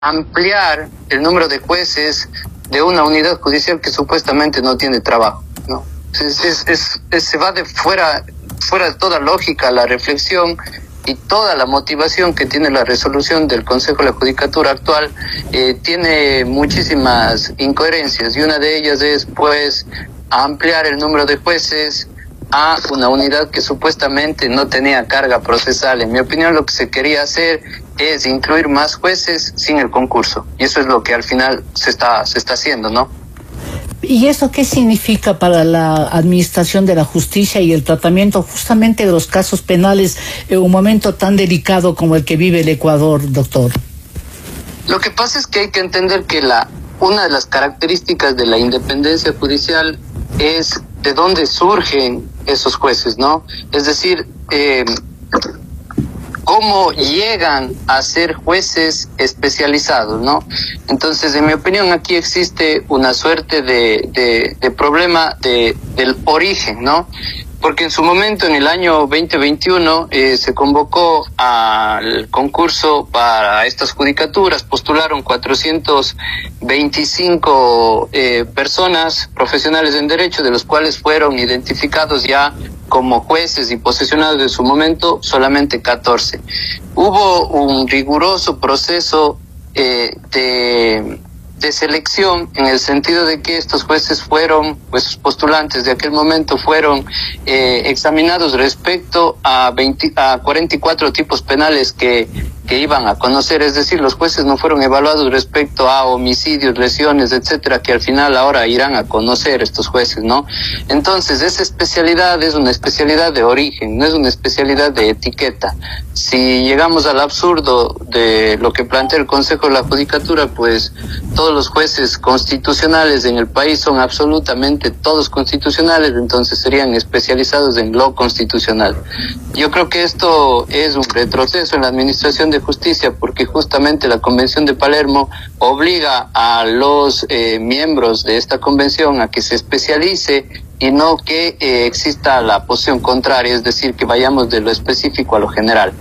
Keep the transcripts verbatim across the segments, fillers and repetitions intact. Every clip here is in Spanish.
ampliar el número de jueces de una unidad judicial que supuestamente no tiene trabajo, ¿no? Es, es, es, es, se va de fuera, fuera de toda lógica la reflexión y toda la motivación que tiene la resolución del Consejo de la Judicatura actual. Eh, tiene muchísimas incoherencias, y una de ellas es, pues, ampliar el número de jueces a una unidad que supuestamente no tenía carga procesal. En mi opinión, lo que se quería hacer es incluir más jueces sin el concurso, y eso es lo que al final se está, se está haciendo, ¿no? ¿Y eso qué significa para la administración de la justicia y el tratamiento justamente de los casos penales en un momento tan delicado como el que vive el Ecuador, doctor? Lo que pasa es que hay que entender que la una de las características de la independencia judicial es de dónde surgen esos jueces, ¿no? Es decir, eh, cómo llegan a ser jueces especializados, ¿no? Entonces, en mi opinión, aquí existe una suerte de, de, de problema de, del origen, ¿no? Porque en su momento, en el año veinte veintiuno, eh, se convocó al concurso para estas judicaturas. Postularon cuatrocientos veinticinco eh, personas profesionales en derecho, de los cuales fueron identificados ya como jueces y posesionados en su momento solamente catorce. Hubo un riguroso proceso eh, de... de selección, en el sentido de que estos jueces fueron, pues postulantes de aquel momento fueron eh, examinados respecto a, veinte, a cuarenta y cuatro tipos penales que, que iban a conocer. Es decir, los jueces no fueron evaluados respecto a homicidios, lesiones, etcétera, que al final ahora irán a conocer estos jueces, ¿no? Entonces, esa especialidad es una especialidad de origen, no es una especialidad de etiqueta. Si llegamos al absurdo de lo que plantea el Consejo de la Judicatura, pues todos los jueces constitucionales en el país son absolutamente todos constitucionales, entonces serían especializados en lo constitucional. Yo creo que esto es un retroceso en la administración de justicia, porque justamente la Convención de Palermo obliga a los eh, miembros de esta convención a que se especialice y no que eh, exista la posición contraria, es decir, que vayamos de lo específico a lo general.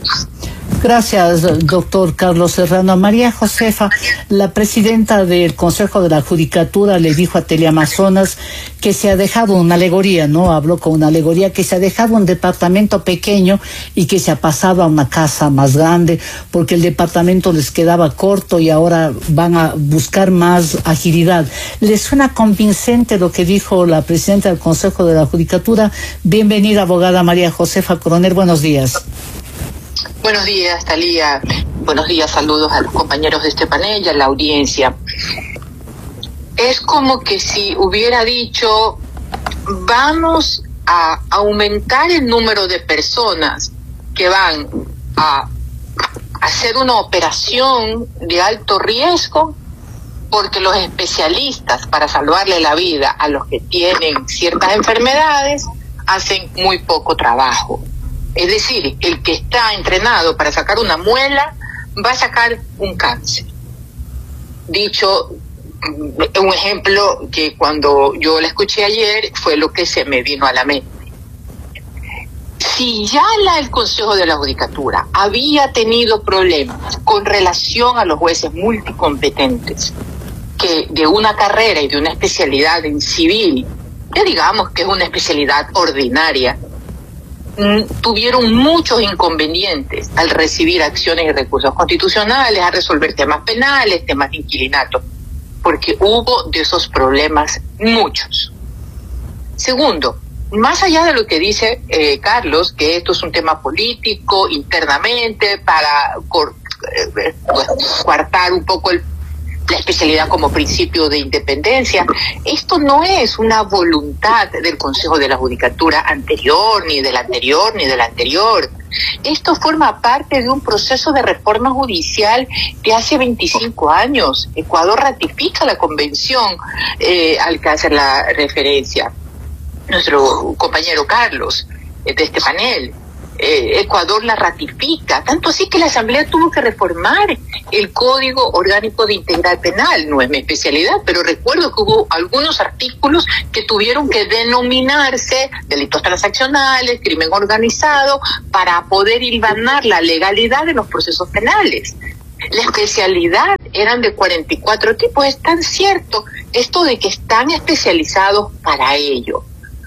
Gracias, doctor Carlos Serrano. María Josefa, la presidenta del Consejo de la Judicatura, le dijo a Teleamazonas que se ha dejado una alegoría, ¿no? Habló con una alegoría, que se ha dejado un departamento pequeño y que se ha pasado a una casa más grande porque el departamento les quedaba corto y ahora van a buscar más agilidad. ¿Le suena convincente lo que dijo la presidenta del Consejo de la Judicatura? Bienvenida, abogada María Josefa Coronel. Buenos días. Buenos días, Talía. Buenos días, saludos a los compañeros de este panel y a la audiencia. Es como que si hubiera dicho, vamos a aumentar el número de personas que van a hacer una operación de alto riesgo, porque los especialistas para salvarle la vida a los que tienen ciertas enfermedades hacen muy poco trabajo. Es decir, el que está entrenado para sacar una muela va a sacar un cáncer. Dicho, un ejemplo que cuando yo la escuché ayer fue lo que se me vino a la mente. Si ya la, el Consejo de la Judicatura había tenido problemas con relación a los jueces multicompetentes, que de una carrera y de una especialidad en civil, que digamos que es una especialidad ordinaria, tuvieron muchos inconvenientes al recibir acciones y recursos constitucionales, a resolver temas penales, temas de inquilinato, porque hubo de esos problemas muchos. Segundo, más allá de lo que dice eh, Carlos, que esto es un tema político internamente para cor, eh, coartar un poco el la especialidad como principio de independencia, esto no es una voluntad del Consejo de la Judicatura anterior, ni del anterior, ni del anterior. Esto forma parte de un proceso de reforma judicial de hace veinticinco años. Ecuador ratifica la convención eh, al que hace la referencia nuestro compañero Carlos eh, de este panel. Eh, Ecuador la ratifica, tanto así que la Asamblea tuvo que reformar el Código Orgánico de Integral Penal. No es mi especialidad, pero recuerdo que hubo algunos artículos que tuvieron que denominarse delitos transaccionales, crimen organizado, para poder hilvanar la legalidad de los procesos penales. La especialidad eran de cuarenta y cuatro tipos. Es tan cierto esto de que están especializados para ello.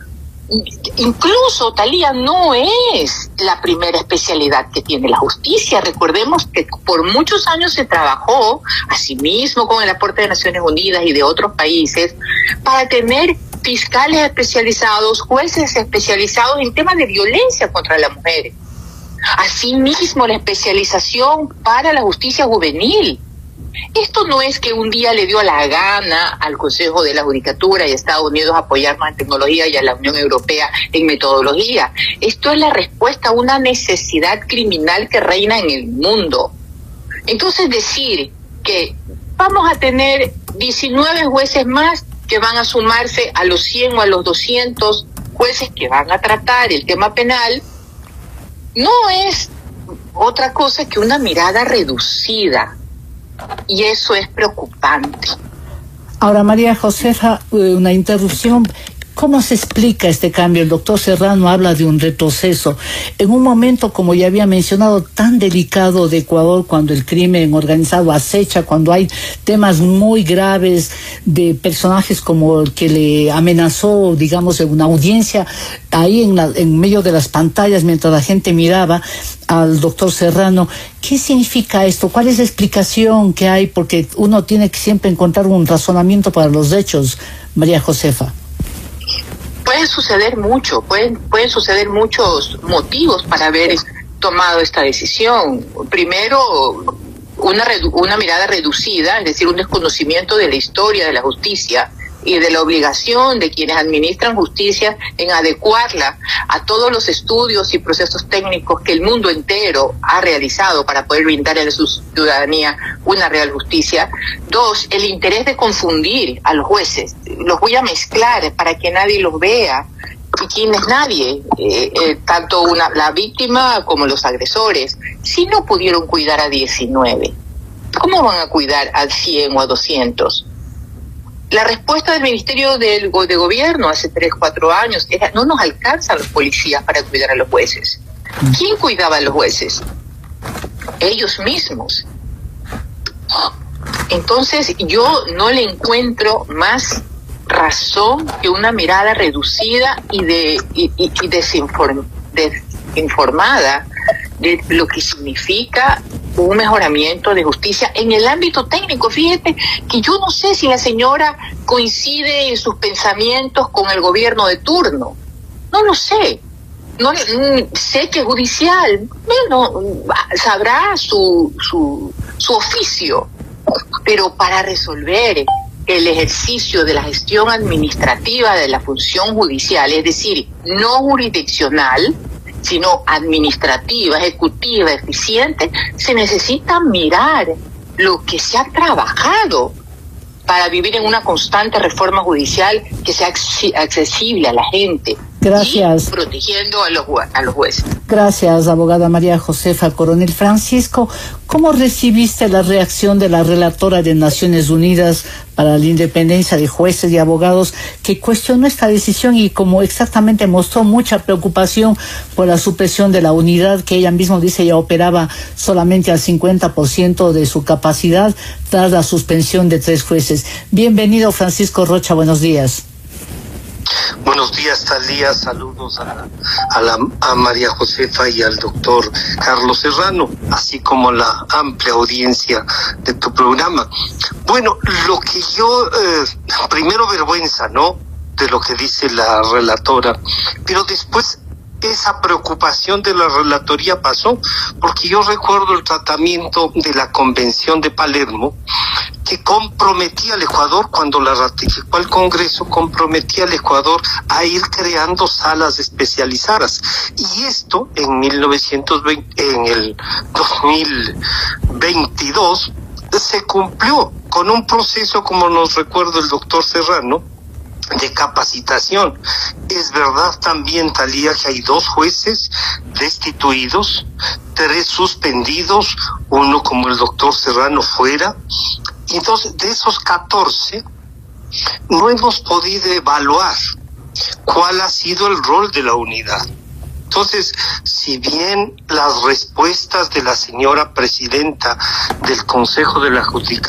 Incluso, Thalía, no es la primera especialidad que tiene la justicia. Recordemos que por muchos años se trabajó, asimismo con el aporte de Naciones Unidas y de otros países, para tener fiscales especializados, jueces especializados en temas de violencia contra las mujeres. Asimismo, la especialización para la justicia juvenil. Esto no es que un día le dio la gana al Consejo de la Judicatura y a Estados Unidos apoyar más en tecnología y a la Unión Europea en metodología. Esto es la respuesta a una necesidad criminal que reina en el mundo. Entonces, decir que vamos a tener diecinueve jueces más que van a sumarse a los cien o a los doscientos jueces que van a tratar el tema penal, no es otra cosa que una mirada reducida. Y eso es preocupante. Ahora, María Josefa, una interrupción. ¿Cómo se explica este cambio? El doctor Serrano habla de un retroceso. En un momento, como ya había mencionado, tan delicado de Ecuador, cuando el crimen organizado acecha, cuando hay temas muy graves de personajes como el que le amenazó, digamos, en una audiencia, ahí en, la, en medio de las pantallas, mientras la gente miraba al doctor Serrano. ¿Qué significa esto? ¿Cuál es la explicación que hay? Porque uno tiene que siempre encontrar un razonamiento para los hechos, María Josefa. Puede suceder mucho, pueden, pueden suceder muchos motivos para haber tomado esta decisión. Primero, una, redu- una mirada reducida, es decir, un desconocimiento de la historia de la justicia y de la obligación de quienes administran justicia en adecuarla a todos los estudios y procesos técnicos que el mundo entero ha realizado para poder brindarle a su ciudadanía una real justicia. Dos, el interés de confundir a los jueces. Los voy a mezclar para que nadie los vea. ¿Y quién es nadie? Eh, eh, tanto una, la víctima como los agresores. Si no pudieron cuidar a diecinueve, ¿cómo van a cuidar a cien o a doscientos? La respuesta del Ministerio del, de Gobierno hace tres, cuatro años era: no nos alcanzan los policías para cuidar a los jueces. ¿Quién cuidaba a los jueces? Ellos mismos. Entonces, yo no le encuentro más razón que una mirada reducida y de y, y, y desinform, desinformada de lo que significa un mejoramiento de justicia en el ámbito técnico. Fíjate que yo no sé si la señora coincide en sus pensamientos con el gobierno de turno. No lo sé. No sé que judicial, bueno, sabrá su su su oficio, pero para resolver el ejercicio de la gestión administrativa de la función judicial, es decir, no jurisdiccional, sino administrativa, ejecutiva, eficiente, se necesita mirar lo que se ha trabajado para vivir en una constante reforma judicial que sea accesible a la gente. Gracias. Y protegiendo a los, a los jueces. Gracias, abogada María Josefa. Coronel Francisco, ¿cómo recibiste la reacción de la relatora de Naciones Unidas para la independencia de jueces y abogados, que cuestionó esta decisión y como exactamente mostró mucha preocupación por la supresión de la unidad, que ella misma dice ya operaba solamente al cincuenta por ciento de su capacidad tras la suspensión de tres jueces? Bienvenido, Francisco Rocha, buenos días. Buenos días, Thalía. Saludos a, la, a, la, a María Josefa y al doctor Carlos Serrano, así como a la amplia audiencia de tu programa. Bueno, lo que yo, eh, primero vergüenza, ¿no?, de lo que dice la relatora, pero después esa preocupación de la relatoría pasó, porque yo recuerdo el tratamiento de la Convención de Palermo, que comprometía al Ecuador, cuando la ratificó el Congreso, comprometía al Ecuador a ir creando salas especializadas. Y esto en mil novecientos veinte, en el dos mil veintidós, se cumplió con un proceso, como nos recuerda el doctor Serrano, de capacitación. Es verdad también, Thalía, que hay dos jueces destituidos, tres suspendidos, uno como el doctor Serrano fuera. Entonces, de esos catorce, no hemos podido evaluar cuál ha sido el rol de la unidad. Entonces, si bien las respuestas de la señora presidenta del Consejo de la Judicatura